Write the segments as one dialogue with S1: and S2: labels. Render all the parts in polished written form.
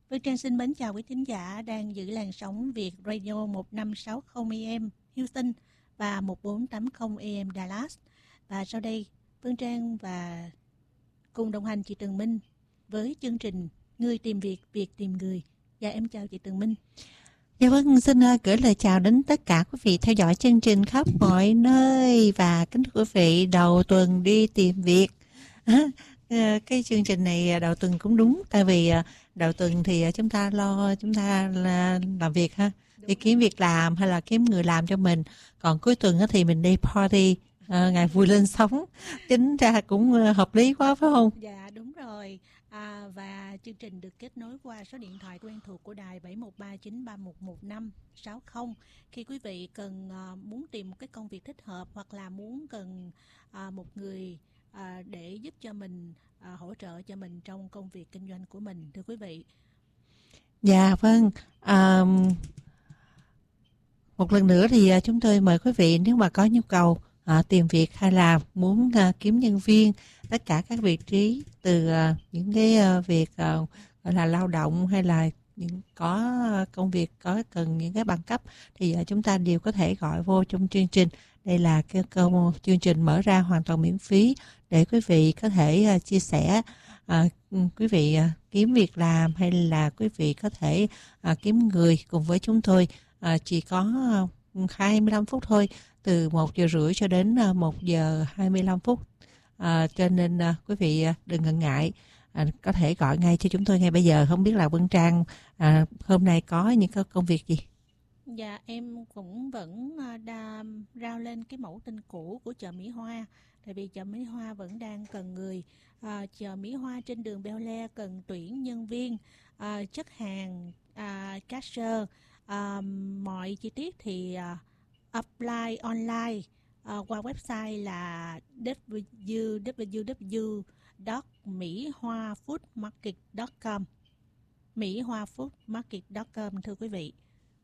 S1: Phương Trang xin mến chào quý thính giả đang giữ làn sóng Việt Radio 1560 AM Houston và 1480 AM Dallas. Và sau đây, Phương Trang và cùng đồng hành chị Tường Minh với chương trình Người tìm việc, việc tìm người. Và em chào chị Tường Minh.
S2: Dạ vâng, xin gửi lời chào đến tất cả quý vị theo dõi chương trình khắp mọi nơi. Và kính thưa quý vị, đầu tuần đi tìm việc. Cái chương trình này đầu tuần cũng đúng, tại vì đầu tuần thì chúng ta làm việc ha, đi kiếm việc làm hay là kiếm người làm cho mình. Còn cuối tuần thì mình đi party, ngày vui lên sống. Chính ra cũng hợp lý quá phải không?
S1: Dạ đúng rồi. Và chương trình được kết nối qua số điện thoại quen thuộc của đài 71393111560. Khi quý vị cần muốn tìm một cái công việc thích hợp hoặc là muốn cần một người để giúp cho mình, hỗ trợ cho mình trong công việc kinh doanh của mình, thưa quý vị.
S2: Dạ vâng. Một lần nữa thì chúng tôi mời quý vị, nếu mà có nhu cầu tìm việc hay là muốn kiếm nhân viên, tất cả các vị trí từ những cái việc gọi là lao động hay là những có công việc có cần những cái bằng cấp thì chúng ta đều có thể gọi vô trong chương trình. Đây là cái chương trình mở ra hoàn toàn miễn phí để quý vị có thể chia sẻ, quý vị kiếm việc làm hay là quý vị có thể kiếm người cùng với chúng tôi. Chỉ có 25 phút thôi, từ 1 giờ rưỡi cho đến 1 giờ 25 phút. Cho nên quý vị đừng ngần ngại, có thể gọi ngay cho chúng tôi ngay bây giờ. Không biết là Vân Trang hôm nay có những cái công việc gì?
S1: Dạ em cũng vẫn rao lên cái mẫu tin cũ của chợ Mỹ Hoa. Tại vì chợ Mỹ Hoa vẫn đang cần người. Chợ Mỹ Hoa trên đường Bel Air cần tuyển nhân viên, chất hàng, cashier. Mọi chi tiết thì apply online qua website là www.mihoafoodmarket.com, mihoafoodmarket.com, thưa quý vị.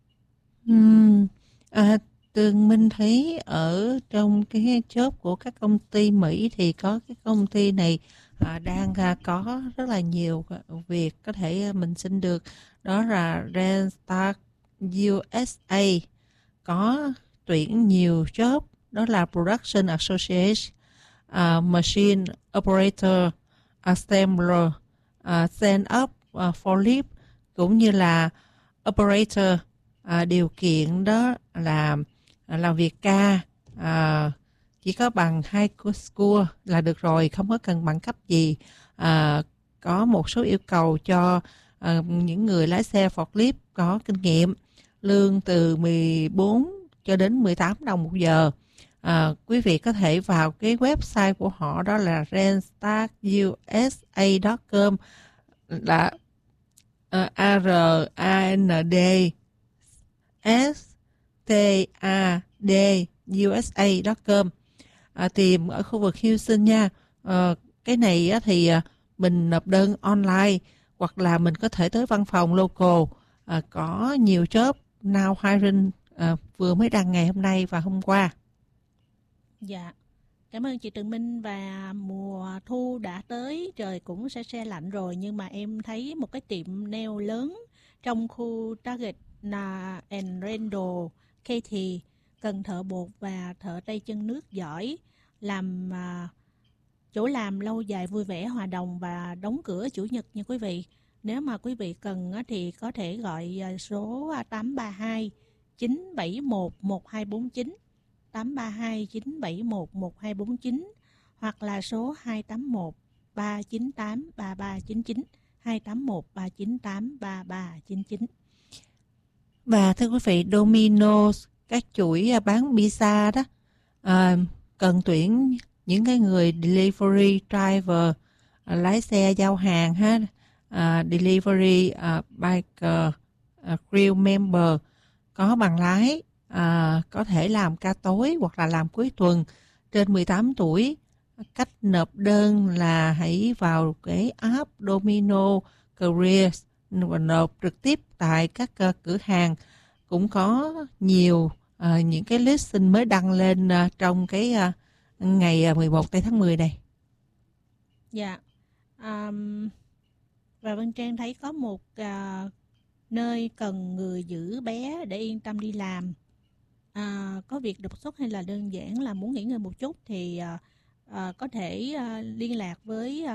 S2: Tường Minh thấy ở trong cái job của các công ty Mỹ thì có cái công ty này đang có rất là nhiều việc có thể mình xin được. Đó là Randstad USA, có tuyển nhiều job, đó là Production Associate, Machine Operator, Assembler, Stand Up, Forklift, cũng như là Operator. Điều kiện đó là làm việc ca, chỉ có bằng high school là được rồi, không có cần bằng cấp gì. Có một số yêu cầu cho những người lái xe forklift có kinh nghiệm, lương từ 14 cho đến 18 đồng một giờ. Quý vị có thể vào cái website của họ, đó là randstadusa.com, là randstadusa.com. Tìm ở khu vực Houston nha. Cái này thì mình nộp đơn online hoặc là mình có thể tới văn phòng local. Có nhiều job now hiring vừa mới đăng ngày hôm nay và hôm qua.
S1: Dạ, cảm ơn chị Tường Minh. Và mùa thu đã tới, trời cũng se lạnh rồi, nhưng mà em thấy một cái tiệm nail lớn trong khu Target and Randall Katy cần thợ bột và thợ tay chân nước giỏi, làm chỗ làm lâu dài, vui vẻ, hòa đồng và đóng cửa chủ nhật nha quý vị. Nếu mà quý vị cần thì có thể gọi số 832 971 1249, 832 971 1249, hoặc là số 281 398 3399, 281 398 3399.
S2: Và thưa quý vị, Domino's, các chuỗi bán pizza đó, cần tuyển những cái người delivery driver, lái xe giao hàng ha, delivery biker, crew member, có bằng lái, có thể làm ca tối hoặc là làm cuối tuần, trên 18 tuổi. Cách nộp đơn là hãy vào cái app Domino Careers và nộp trực tiếp tại các cửa hàng. Cũng có nhiều những cái listing mới đăng lên trong cái ngày 11 tháng 10 này.
S1: Dạ. Và và Vân Trang thấy có một nơi cần người giữ bé để yên tâm đi làm. Có việc đột xuất hay là đơn giản là muốn nghỉ ngơi một chút thì có thể liên lạc với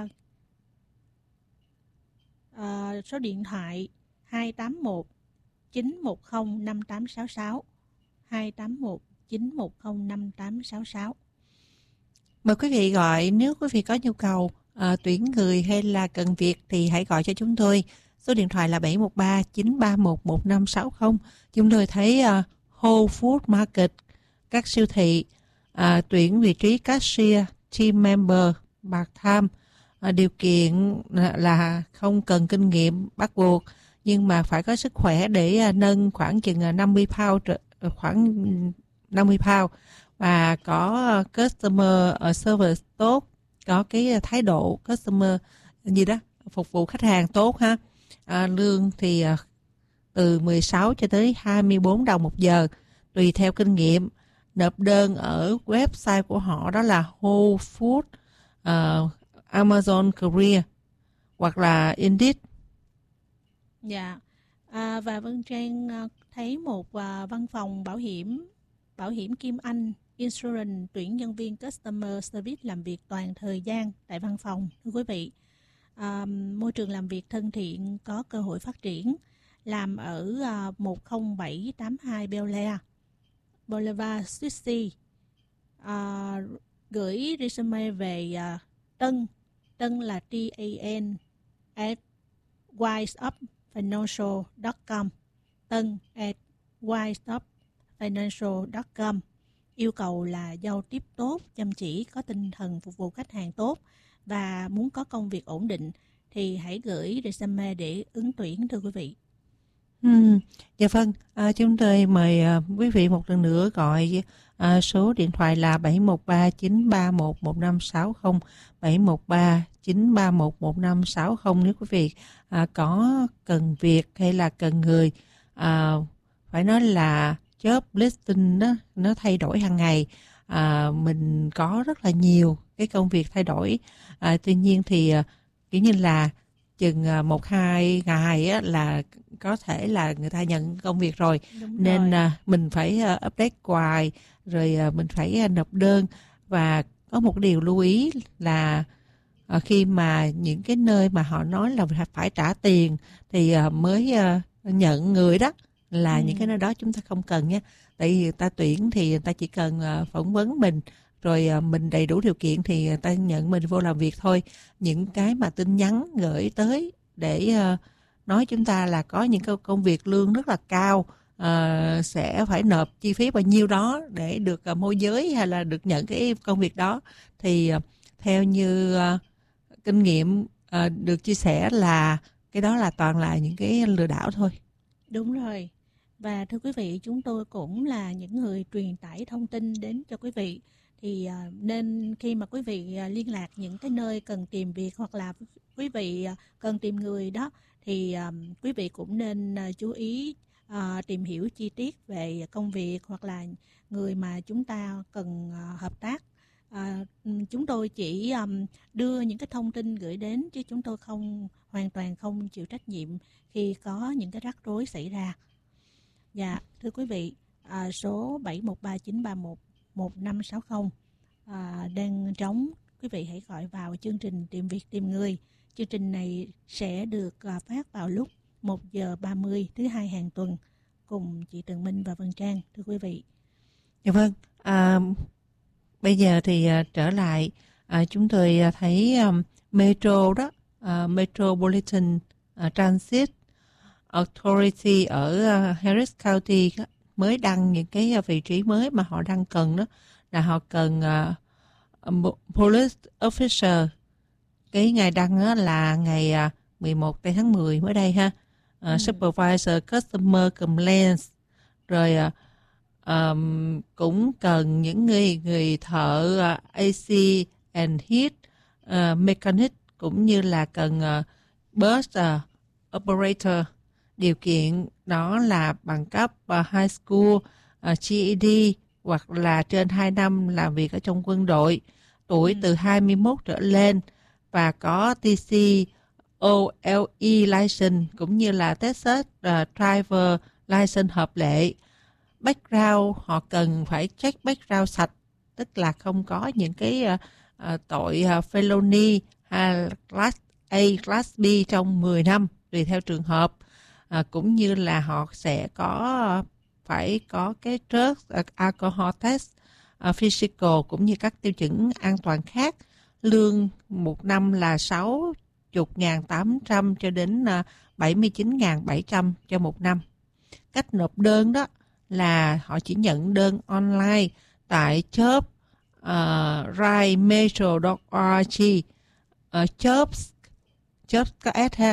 S1: số điện thoại 281 910 5866 281 910 5866.
S2: Mời quý vị gọi nếu quý vị có nhu cầu tuyển người hay là cần việc thì hãy gọi cho chúng tôi. Số điện thoại là 713 931 1560. Chúng tôi thấy Whole Food Market, các siêu thị tuyển vị trí cashier, team member, part-time. Điều kiện là không cần kinh nghiệm bắt buộc, nhưng mà phải có sức khỏe để nâng khoảng chừng 50 pound, khoảng 50 pound, và có customer service tốt, có cái thái độ customer gì đó, phục vụ khách hàng tốt ha. Lương thì từ 16 cho tới 24 đồng một giờ tùy theo kinh nghiệm. Nộp đơn ở website của họ đó là Whole Food, Amazon Career hoặc là Indeed.
S1: Dạ. Và Vân Trang thấy một văn phòng bảo hiểm Kim Anh Insurance tuyển nhân viên Customer Service làm việc toàn thời gian tại văn phòng. Thưa quý vị, môi trường làm việc thân thiện, có cơ hội phát triển, làm ở 10782 Bel Air Boulevard, Sydney. Gửi resume về Tân là TAN at wiseupfinancial.com, Tân at wiseupfinancial.com. Yêu cầu là giao tiếp tốt, chăm chỉ, có tinh thần phục vụ khách hàng tốt và muốn có công việc ổn định thì hãy gửi resume để ứng tuyển, thưa quý vị.
S2: Dạ vâng, chúng tôi mời quý vị một lần nữa gọi số điện thoại là 713 931 1560, 713 931 1560 nếu quý vị có cần việc hay là cần người. Phải nói là job listing đó, nó thay đổi hàng ngày. Mình có rất là nhiều cái công việc thay đổi. Tuy nhiên thì kiểu như là chừng 1-2 ngày á, là có thể là người ta nhận công việc rồi.
S1: Đúng
S2: nên
S1: rồi.
S2: mình phải update hoài, rồi mình phải nộp đơn. Và có một điều lưu ý là khi mà những cái nơi mà họ nói là phải trả tiền thì mới nhận người đó, là những cái nơi đó chúng ta không cần nhé. Tại vì người ta tuyển thì người ta chỉ cần phỏng vấn mình, rồi mình đầy đủ điều kiện thì người ta nhận mình vô làm việc thôi. Những cái mà tin nhắn gửi tới để nói chúng ta là có những công việc lương rất là cao, sẽ phải nộp chi phí bao nhiêu đó để được môi giới hay là được nhận cái công việc đó, thì theo như kinh nghiệm được chia sẻ là cái đó là toàn là những cái lừa đảo thôi.
S1: Đúng rồi. Và thưa quý vị, chúng tôi cũng là những người truyền tải thông tin đến cho quý vị. Thì nên khi mà quý vị liên lạc những cái nơi cần tìm việc hoặc là quý vị cần tìm người đó, thì quý vị cũng nên chú ý tìm hiểu chi tiết về công việc hoặc là người mà chúng ta cần hợp tác. Chúng tôi chỉ đưa những cái thông tin gửi đến, chứ chúng tôi hoàn toàn không chịu trách nhiệm khi có những cái rắc rối xảy ra. Dạ, thưa quý vị, số 713-931-1560 đang trống. Quý vị hãy gọi vào chương trình Tìm Việc Tìm Người. Chương trình này sẽ được phát vào lúc 1:30 thứ Hai hàng tuần cùng chị Tường Minh và Vân Trang, thưa quý vị.
S2: Dạ vâng, bây giờ thì trở lại, chúng tôi thấy Metro đó, Metropolitan Transit Authority ở Harris County mới đăng những cái vị trí mới mà họ đang cần đó, là họ cần Police Officer. Cái ngày đăng đó là ngày 11 tháng 10 mới đây ha. Supervisor Customer Complaints. Rồi cũng cần những người thợ AC and Heat Mechanic, cũng như là cần bus operator. Điều kiện đó là bằng cấp high school, GED hoặc là trên 2 năm làm việc ở trong quân đội, tuổi từ 21 trở lên và có TC OLE license cũng như là Texas Driver license hợp lệ. Background họ cần phải check background sạch, tức là không có những cái tội felony hay class A, class B trong 10 năm tùy theo trường hợp. Cũng như là họ sẽ phải có cái drug alcohol test, physical cũng như các tiêu chuẩn an toàn khác. Lương một năm là 60.800 cho đến 79.700 cho một năm. Cách nộp đơn đó là họ chỉ nhận đơn online tại job rightmetro.org, jobs có S ha,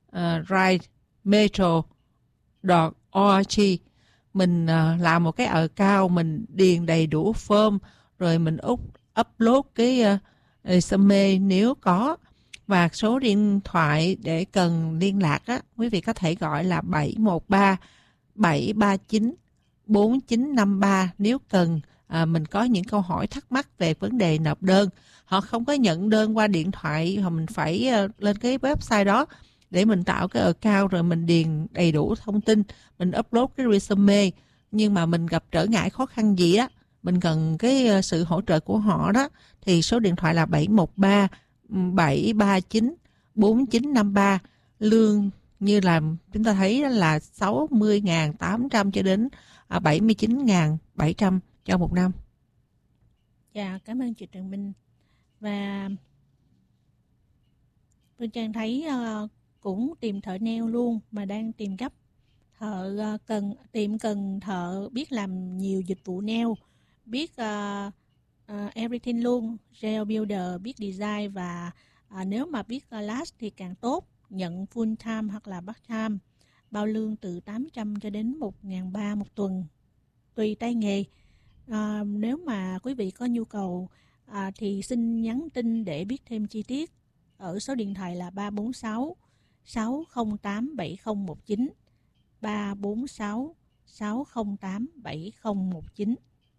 S2: rightmetro.org. Mình làm một cái account, mình điền đầy đủ form, rồi mình upload cái resume nếu có, và số điện thoại để cần liên lạc á, quý vị có thể gọi là 713 739 4953 nếu cần mình có những câu hỏi thắc mắc về vấn đề nộp đơn. Họ không có nhận đơn qua điện thoại, mà mình phải lên cái website đó để mình tạo cái account, rồi mình điền đầy đủ thông tin, mình upload cái resume. Nhưng mà mình gặp trở ngại khó khăn gì á, mình cần cái sự hỗ trợ của họ đó, thì số điện thoại là 713 739 4953. Lương như là chúng ta thấy là 60.800 cho đến 79.700 cho một năm.
S1: Dạ, cảm ơn chị Trần Minh. Và Phương Trang thấy cũng tìm thợ nail luôn, mà đang tìm gấp thợ, cần thợ biết làm nhiều dịch vụ nail, biết everything luôn, gel builder, biết design, và nếu mà biết last thì càng tốt, nhận full time hoặc là part time, bao lương từ 800 cho đến 1.300 một tuần, tùy tay nghề. Nếu mà quý vị có nhu cầu thì xin nhắn tin để biết thêm chi tiết ở số điện thoại là 346 608 7019, 346 608 7019.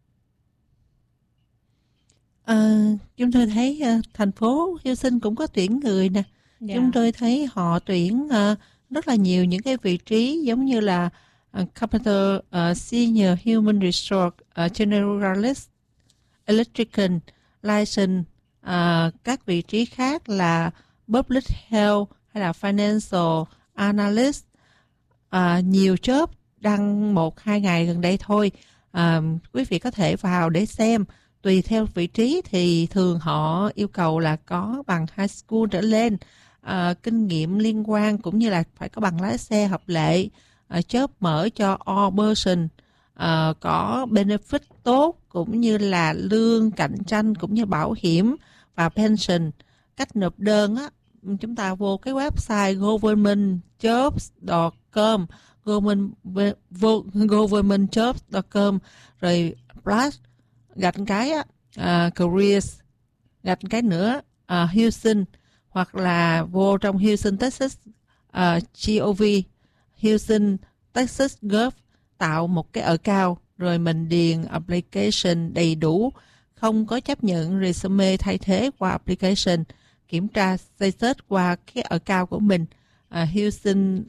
S2: Chúng tôi thấy thành phố Houston cũng có tuyển người nè.
S1: Dạ.
S2: Chúng tôi thấy họ tuyển rất là nhiều những cái vị trí giống như là Capital Senior Human Resource Generalist, Electrical License, các vị trí khác là Public Health hay là Financial Analyst. Nhiều job đăng 1-2 ngày gần đây thôi. Quý vị có thể vào để xem. Tùy theo vị trí thì thường họ yêu cầu là có bằng high school trở lên, kinh nghiệm liên quan cũng như là phải có bằng lái xe hợp lệ, job mở cho all person, có benefit tốt cũng như là lương cạnh tranh cũng như bảo hiểm và pension. Cách nộp đơn á, chúng ta vô cái website governmentjobs.com, governmentjobs.com, rồi plus gạch cái careers, gạch cái nữa Houston, hoặc là vô trong Houston Texas gov, Houston Texas Gov, tạo một cái account, rồi mình điền application đầy đủ, không có chấp nhận resume thay thế qua application, kiểm tra status qua cái account của mình, Houston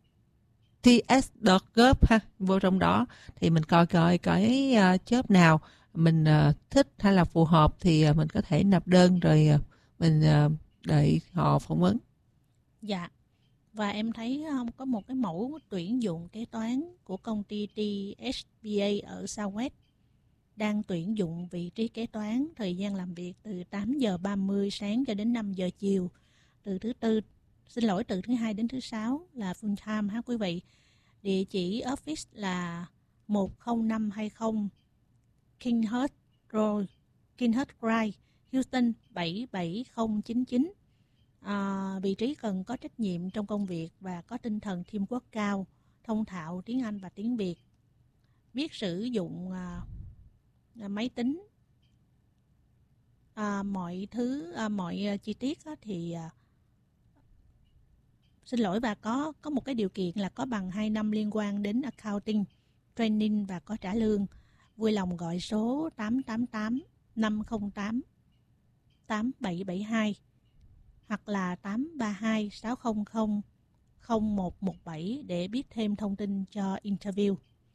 S2: ts.gov ha, vô trong đó thì mình coi cái job nào mình thích hay là phù hợp thì mình có thể nộp đơn, rồi mình đợi họ phỏng vấn.
S1: Dạ. Và em thấy có một cái mẫu tuyển dụng kế toán của công ty THBA ở Southwest đang tuyển dụng vị trí kế toán, thời gian làm việc từ 8 giờ 30 sáng cho đến 5 giờ chiều, từ từ thứ hai đến thứ sáu là full time ha quý vị. Địa chỉ office là 10520 Kinghurst Road, Kinghurst Drive, Houston 77099. Vị trí cần có trách nhiệm trong công việc và có tinh thần teamwork cao, thông thạo tiếng Anh và tiếng Việt, biết sử dụng máy tính, mọi chi tiết thì xin lỗi, và có một cái điều kiện là có bằng 2 năm liên quan đến accounting, training và có trả lương. Vui lòng gọi số 888 508 8772 hoặc là 832 600 0117 để biết thêm thông tin cho interview.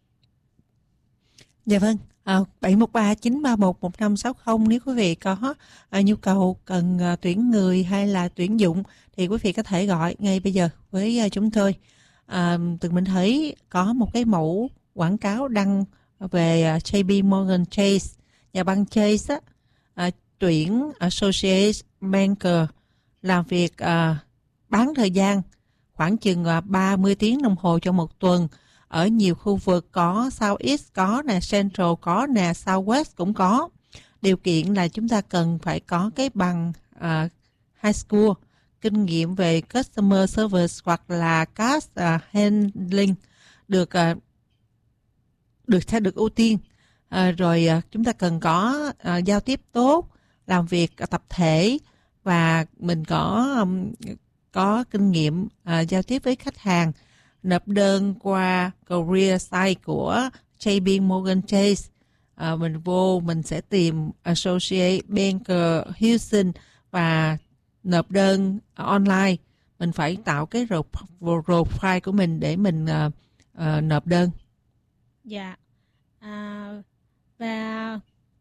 S2: Dạ vâng, 713 931 1560 nếu quý vị có nhu cầu cần tuyển người hay là tuyển dụng thì quý vị có thể gọi ngay bây giờ với chúng tôi. Tụi mình thấy có một cái mẫu quảng cáo đăng về JP Morgan Chase, nhà băng Chase tuyển Associate Banker làm việc bán thời gian khoảng chừng 30 tiếng đồng hồ cho một tuần ở nhiều khu vực, có Southeast có nè, Central có nè, Southwest cũng có. Điều kiện là chúng ta cần phải có cái bằng high school, kinh nghiệm về customer service hoặc là cash handling sẽ được ưu tiên. Rồi chúng ta cần có giao tiếp tốt, làm việc tập thể và mình có kinh nghiệm giao tiếp với khách hàng. Nộp đơn qua career site của JP Morgan Chase. Mình sẽ tìm Associate Banker Houston và nộp đơn online. Mình phải tạo cái profile của mình để mình nộp đơn.
S1: Dạ. Và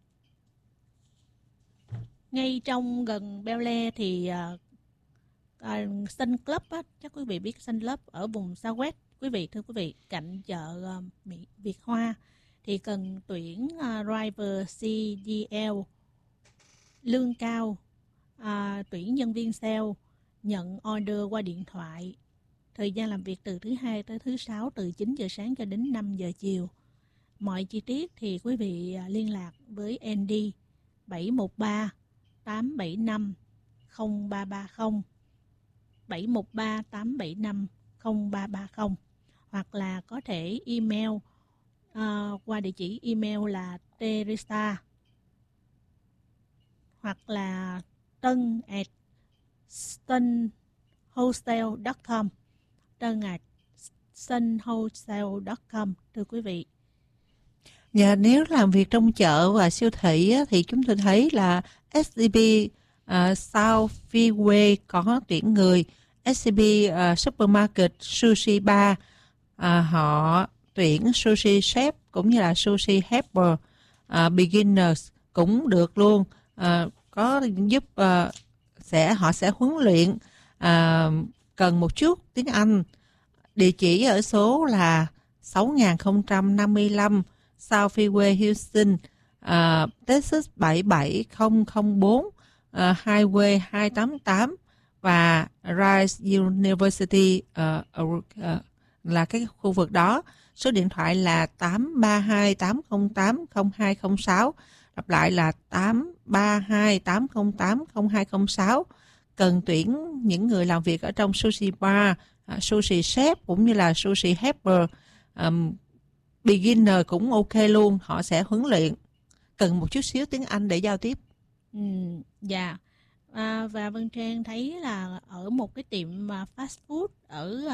S1: ngay trong gần Bel Air thì Sun Club á, chắc quý vị biết Sun Club ở vùng Southwest, thưa quý vị, cạnh chợ Việt Hoa thì cần tuyển driver CDL, lương cao, tuyển nhân viên sale, nhận order qua điện thoại. Thời gian làm việc từ thứ Hai tới thứ Sáu từ 9 giờ sáng cho đến 5 giờ chiều. Mọi chi tiết thì quý vị liên lạc với Andy 713 875 0330 713 875 0330 hoặc là có thể email qua địa chỉ email là teresa hoặc là tân@sunwholesale.com, sunwholesale.com, thưa quý vị.
S2: Và nếu làm việc trong chợ và siêu thị thì chúng tôi thấy là SCB South Freeway có tuyển người, SCB Supermarket Sushi Bar họ tuyển sushi chef cũng như là sushi helper, beginners cũng được luôn, có giúp họ sẽ huấn luyện, cần một chút tiếng Anh. Địa chỉ ở số là 6055 South Freeway Houston, Texas 77004, Highway 288 và Rice University là cái khu vực đó. Số điện thoại là 832 808 0206, lặp lại là 832 808 0206. Cần tuyển những người làm việc ở trong sushi bar, sushi chef cũng như là sushi helper, beginner cũng ok luôn, họ sẽ huấn luyện. Cần một chút xíu tiếng Anh để giao tiếp.
S1: Dạ. Và Vân Trang thấy là ở một cái tiệm fast food ở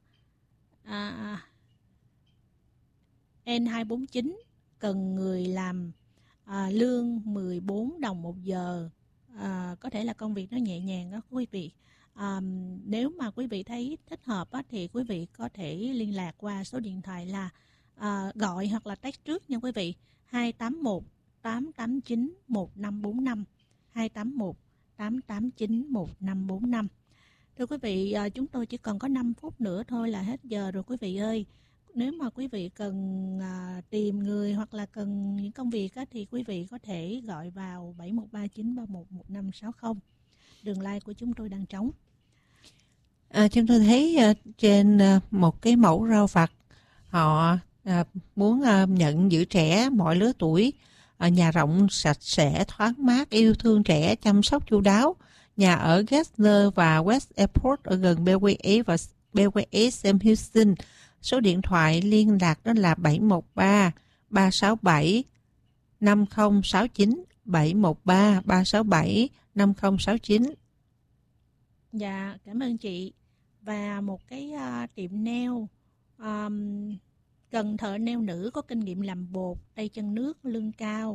S1: N249 cần người làm lương 14 đồng một giờ. Có thể là công việc nó nhẹ nhàng đó quý vị. Nếu mà quý vị thấy thích hợp thì quý vị có thể liên lạc qua số điện thoại là gọi hoặc là text trước nha quý vị, 281 889 1545, 281 889 1545. Thưa quý vị, chúng tôi chỉ còn có 5 phút nữa thôi là hết giờ rồi quý vị ơi. Nếu mà quý vị cần tìm người hoặc là cần những công việc thì quý vị có thể gọi vào 713 931 1560. Đường line của chúng tôi đang trống.
S2: Chúng tôi thấy trên một cái mẫu rau vặt, họ muốn nhận giữ trẻ mọi lứa tuổi, nhà rộng sạch sẽ thoáng mát, yêu thương trẻ, chăm sóc chu đáo. Nhà ở Gessler và West Airport ở gần Beltway và Beltway Sam Houston. Số điện thoại liên lạc đó là 713 367 5069, 713 367 5069.
S1: Dạ, cảm ơn chị. Và một cái tiệm nail, cần thợ nail nữ có kinh nghiệm làm bột, tay chân nước, lương cao,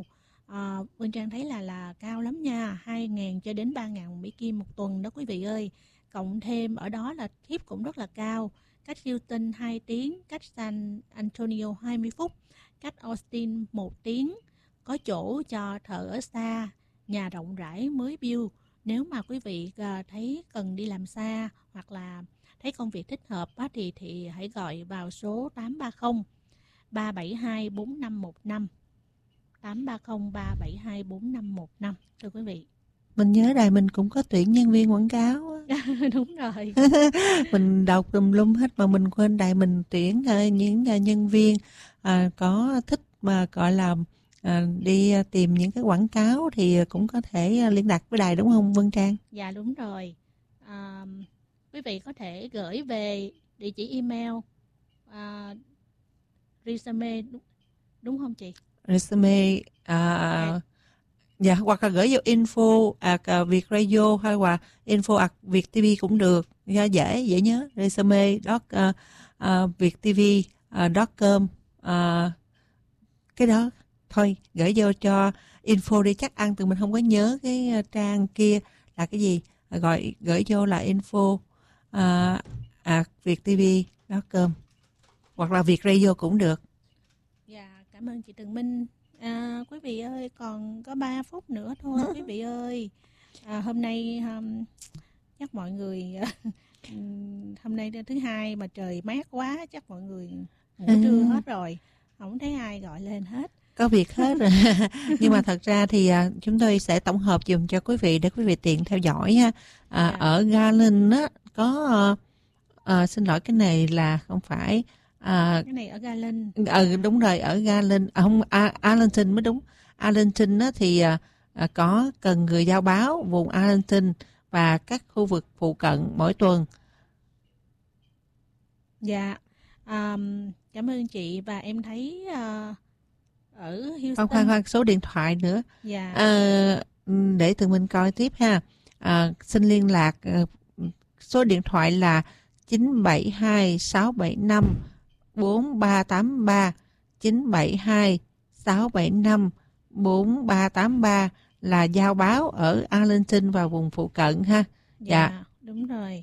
S1: Vân Trang thấy là cao lắm nha, 2.000 cho đến 3.000 Mỹ Kim một tuần đó quý vị ơi. Cộng thêm ở đó là tip cũng rất là cao. Cách Houston 2 tiếng, cách San Antonio 20 phút, cách Austin 1 tiếng. Có chỗ cho thợ ở xa, nhà rộng rãi mới build. Nếu mà quý vị thấy cần đi làm xa hoặc là thấy công việc thích hợp á, thì hãy gọi vào số 830 372 4515. 830 372 4515 thưa quý vị.
S2: Mình nhớ đài mình cũng có tuyển nhân viên quảng cáo á.
S1: Đúng rồi.
S2: Mình đọc tùm lum hết mà mình quên đài mình tuyển những nhân viên có thích mà gọi là đi tìm những cái quảng cáo thì cũng có thể liên lạc với đài đúng không Vân Trang?
S1: Dạ đúng rồi. Quý vị có thể gửi về địa chỉ email resume đúng không chị?
S2: Resume dạ, hoặc là gửi vô info @vietradio hay là info @viettv cũng được. Dạ, dễ nhớ. Resume viettv.com cái đó thôi gửi vô cho info đi, chắc ăn từ mình không có nhớ cái trang kia là cái gì. Gửi vô là info viettv.com hoặc là Vietradio cũng được.
S1: Dạ, cảm ơn chị Tường Minh. Quý vị ơi, còn có 3 phút nữa thôi quý vị ơi. Hôm nay chắc mọi người hôm nay thứ hai mà trời mát quá, chắc mọi người ngủ trưa hết rồi. Không thấy ai gọi lên hết.
S2: Có việc hết rồi. Nhưng mà thật ra thì chúng tôi sẽ tổng hợp dùm cho quý vị để quý vị tiện theo dõi ha. Ở Garland á có xin lỗi, cái này là không phải
S1: cái này ở Garland.
S2: Đúng rồi, ở Garland, không, Arlington mới đúng. Arlington á thì có cần người giao báo vùng Arlington và các khu vực phụ cận mỗi tuần.
S1: Dạ, cảm ơn chị. Và em thấy ở Houston.
S2: Khoan, số điện thoại nữa.
S1: Dạ.
S2: Để tụi mình coi tiếp ha. Xin liên lạc, số điện thoại là 972 675 4383, 972 675 4383 là giao báo ở Arlington và vùng phụ cận ha.
S1: Dạ, đúng rồi.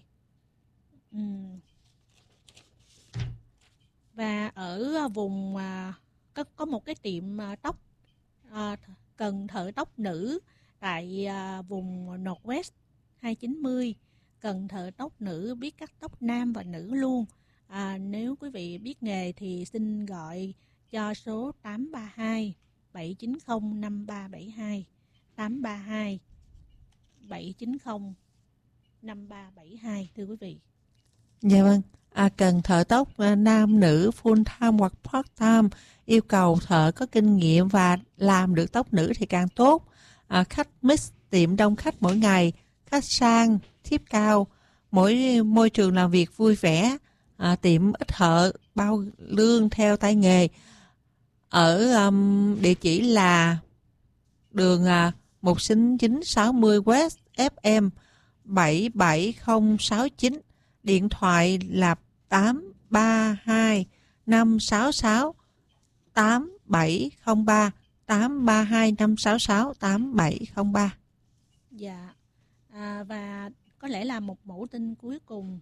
S1: Và ở vùng có một cái tiệm tóc, cần thợ tóc nữ tại vùng Northwest 290. Cần thợ tóc nữ biết cắt tóc nam và nữ luôn. Nếu quý vị biết nghề thì xin gọi cho số 832 790 5372, 832 790 5372 thưa quý vị.
S2: Dạ vâng. Cần thợ tóc nam nữ full time hoặc part time, yêu cầu thợ có kinh nghiệm và làm được tóc nữ thì càng tốt. Khách mix, tiệm đông khách mỗi ngày, khách sang, tip cao, mỗi môi trường làm việc vui vẻ, tiệm ít thợ, bao lương theo tay nghề. Ở địa chỉ là đường 19960 West FM 77069, điện thoại là 832 566 8703, 832 566 8703.
S1: Dạ. Và có lẽ là một mẫu tin cuối cùng,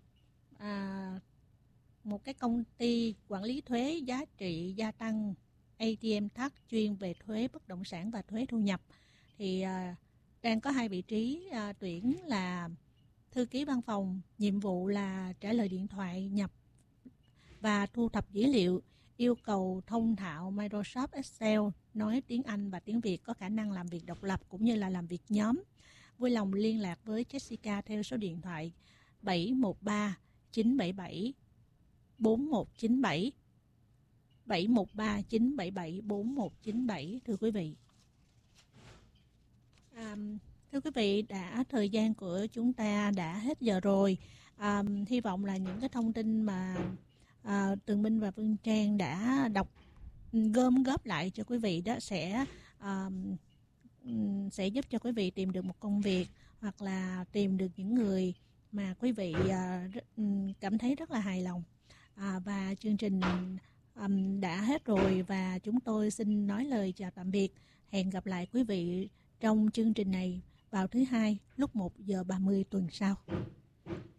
S1: một cái công ty quản lý thuế giá trị gia tăng ATM Tax chuyên về thuế bất động sản và thuế thu nhập thì đang có 2 vị trí tuyển là thư ký văn phòng, nhiệm vụ là trả lời điện thoại, nhập và thu thập dữ liệu, yêu cầu thông thạo Microsoft Excel, nói tiếng Anh và tiếng Việt, có khả năng làm việc độc lập cũng như là làm việc nhóm. Vui lòng liên lạc với Jessica theo số điện thoại 713 977 4197, 713 977 4197 thưa quý vị. Thưa quý vị, thời gian của chúng ta đã hết giờ rồi. Hy vọng là những cái thông tin mà Tường Minh và Phương Trang đã gom góp lại cho quý vị đó sẽ giúp cho quý vị tìm được một công việc hoặc là tìm được những người mà quý vị cảm thấy rất là hài lòng. Và chương trình đã hết rồi và chúng tôi xin nói lời chào tạm biệt. Hẹn gặp lại quý vị trong chương trình này vào thứ Hai lúc 1 giờ 30 tuần sau.